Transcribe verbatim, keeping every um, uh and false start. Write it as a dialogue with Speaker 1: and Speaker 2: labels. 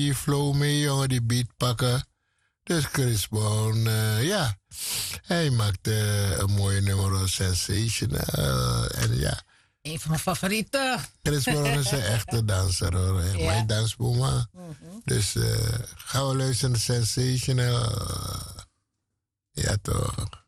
Speaker 1: die flow mee, jongen, die beat pakken. Dus Chris Brown, uh, ja, hij maakt uh, een mooie nummer, Sensational. En ja.
Speaker 2: Een van mijn favorieten.
Speaker 1: Chris Brown is een echte danser, hoor. Ja. Mijn dansboema. Mm-hmm. Dus uh, gaan we luisteren naar Sensational. Ja, toch.